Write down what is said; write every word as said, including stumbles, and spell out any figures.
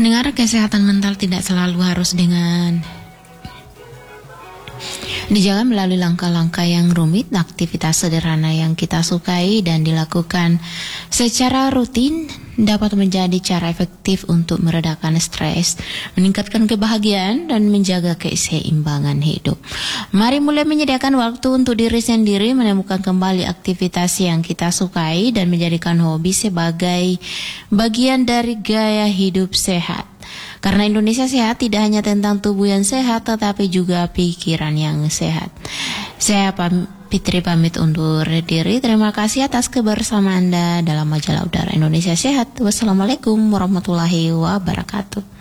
Pendengar, kesehatan mental tidak selalu harus dengan dijaga melalui langkah-langkah yang rumit. Aktivitas sederhana yang kita sukai dan dilakukan secara rutin dapat menjadi cara efektif untuk meredakan stres, meningkatkan kebahagiaan, dan menjaga keseimbangan hidup. Mari mulai menyediakan waktu untuk diri sendiri, menemukan kembali aktivitas yang kita sukai, dan menjadikan hobi sebagai bagian dari gaya hidup sehat. Karena Indonesia sehat tidak hanya tentang tubuh yang sehat, tetapi juga pikiran yang sehat. Saya pam, Fitri pamit undur diri. Terima kasih atas kebersamaan Anda dalam Majalah Udara Indonesia Sehat. Wassalamualaikum warahmatullahi wabarakatuh.